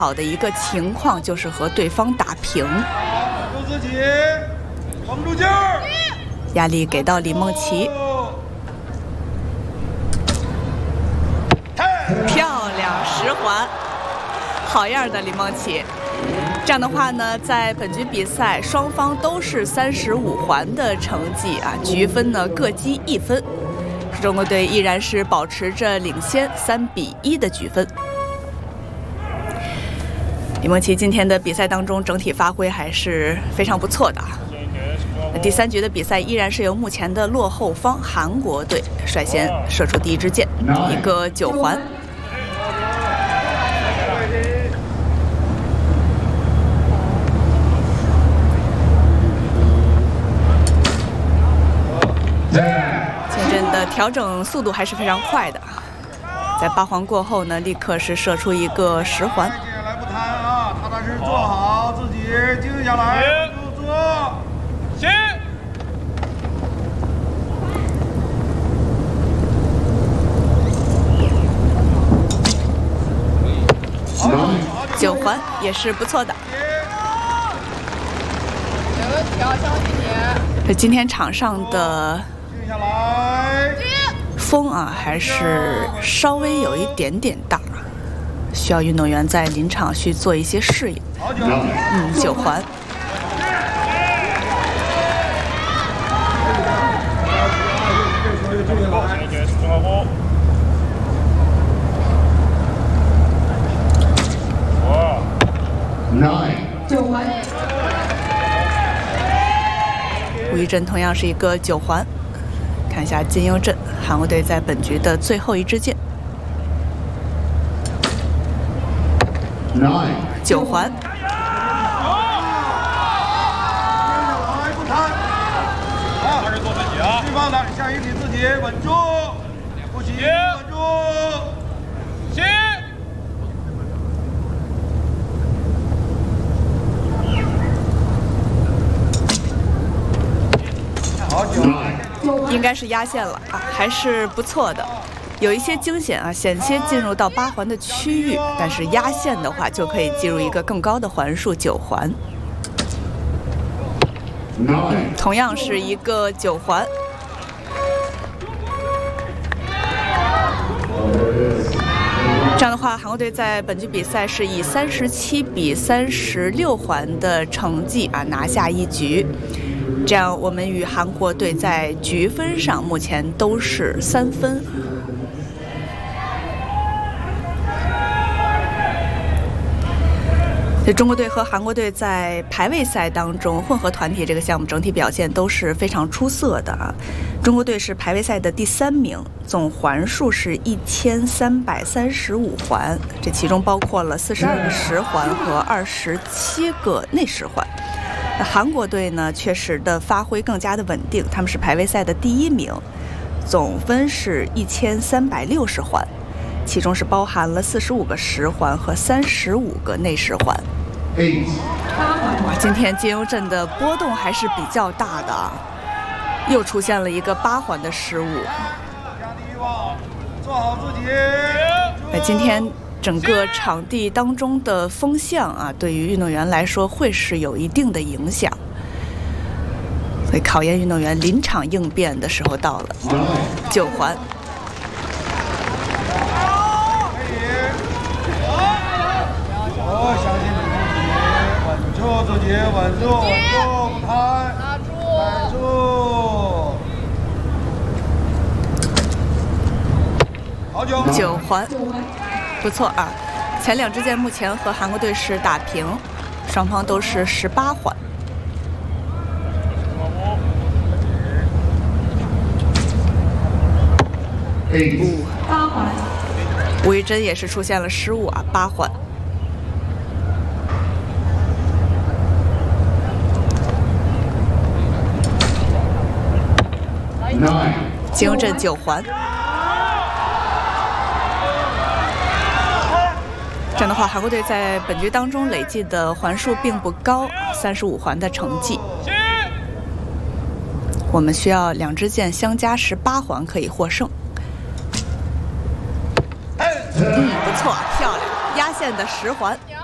好的一个情况就是和对方打平。 就自己绷住劲儿， 压力给到李梦琪，漂亮10环，好样的李梦琪。这样的话呢，在本局比赛双方都是35环的成绩啊，局分呢各积1分，中国队依然是保持着领先3比1的局分。李梦琪今天的比赛当中整体发挥还是非常不错的。第3局的比赛依然是由目前的落后方韩国队率先射出第一支箭，一个9环。前阵的调整速度还是非常快的，在8环过后呢，立刻是射出一个10环。 来不谈啊，踏踏实实做好自己，静下来，就做。行。 9环也是不错的。 没问题啊，相信你。 今天场上的风啊，还是稍微有一点点大，需要运动员在临场去做一些适应。9环。 9环。 吴一振同样是一个9环。看一下金优镇，韩国队在本局的最后一支箭。9环。 不谈。好，还是做自己啊。对方的，下一题自己稳住，不行，稳住。行。 应该是压线了啊，还是不错的，有一些惊险啊，险些进入到8环的区域，但是压线的话就可以进入一个更高的环数9环。同样是一个9环。这样的话，韩国队在本局比赛是以37比36环的成绩啊拿下一局。这样，我们与韩国队在局分上目前都是3分。中国队和韩国队在排位赛当中，混合团体这个项目整体表现都是非常出色的啊。中国队是排位赛的第3名，总环数是1335环，这其中包括了42个10环和27个内10环。韩国队呢，确实的发挥更加的稳定，他们是排位赛的第1名，总分是1360环，其中是包含了45个10环和35个内10环。哇，今天金优镇的波动还是比较大的啊，又出现了一个8环的失误。 做好自己。 今天整个场地当中的风向啊，对于运动员来说会是有一定的影响，所以考验运动员临场应变的时候到了。9环。 相信你自己，稳住自己，稳住，稳住，不贪， 拿住， 稳住。好 9环。不错啊，前2支箭目前和韩国队是打平，双方都是18环。 8环。 吴一真也是出现了失误啊，8环。金优镇9环。这样的话，韩国队在本局当中累计的环数并不高，35环的成绩。我们需要2支箭相加18环可以获胜。不错，漂亮，压线的10环。